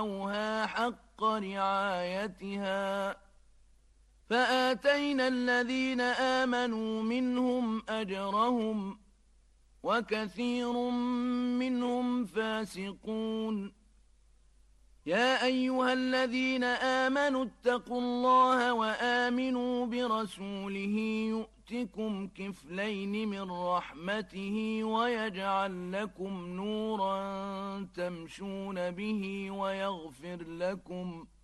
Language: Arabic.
رعوها حق رعايتها فآتينا الذين آمنوا منهم أجرهم وكثير منهم فاسقون. يا أيها الذين آمنوا اتقوا الله وآمنوا برسوله يؤتكم كفلين من رحمته ويجعل لكم نورا تمشون به ويغفر لكم